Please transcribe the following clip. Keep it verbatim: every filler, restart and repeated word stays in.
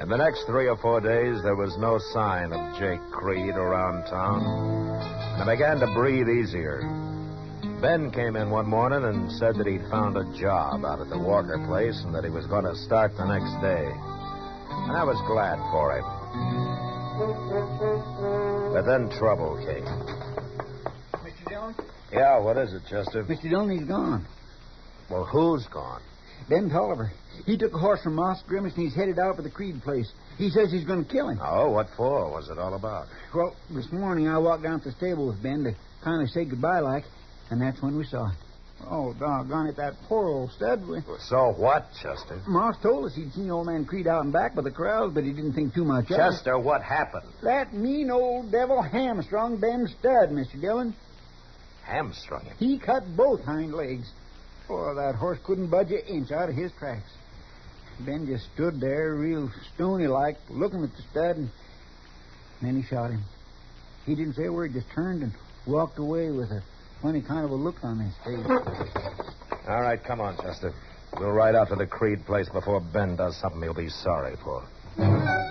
In the next three or four days, there was no sign of Jake Creed around town. And I began to breathe easier. Ben came in one morning and said that he'd found a job out at the Walker place and that he was going to start the next day. And I was glad for him. But then trouble came. Mister Dillon? Yeah, what is it, Chester? Mister Dillon, he's gone. Well, who's gone? Ben Tolliver. He took a horse from Moss Grimace and he's headed out for the Creed place. He says he's going to kill him. Oh, what for? What's it all about? Well, this morning I walked down to the stable with Ben to kind of say goodbye like, and that's when we saw it. Oh, doggone it, that poor old stud. We... So what, Chester? Moss told us he'd seen old man Creed out and back by the corrals, but he didn't think too much of it. Chester, what happened? That mean old devil hamstrung Ben's stud, Mister Dillon. Hamstrung him? He cut both hind legs. Oh, that horse couldn't budge an inch out of his tracks. Ben just stood there, real stony-like, looking at the stud, and then he shot him. He didn't say a word, just turned and walked away with a funny kind of a look on his face. All right, come on, Chester. We'll ride out to the Creed place before Ben does something he'll be sorry for.